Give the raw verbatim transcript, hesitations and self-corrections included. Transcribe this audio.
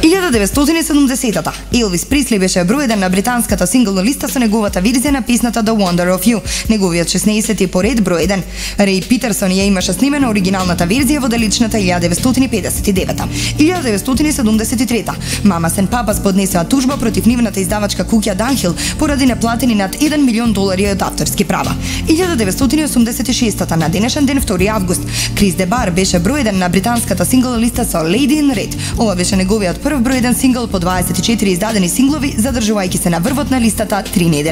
илјада деветстотини и седумдесетта Елвис Пресли беше број еден на британската синглна листа со неговата верзија на песната The Wonder of You, неговиот шеснаесети поред број еден. Реј Питерсон ја имаше снимена оригиналната верзија во далечната илјада деветстотини педесет и девета илјада деветстотини и седумдесет и трета Мамас енд Папас поднесоа тужба против нивната издавачка куќа Данхил поради неплатени над еден милион долари од авторски права. илјада деветстотини и осумдесет и шеста на денешен ден, втори август, Крис Дебар беше број еден на британската синглна листа со Lady in Red. Ова беше неговиот прв број еден сингл по дваесет и четири издадени синглови, задржувајќи се на врвот на листата три недели.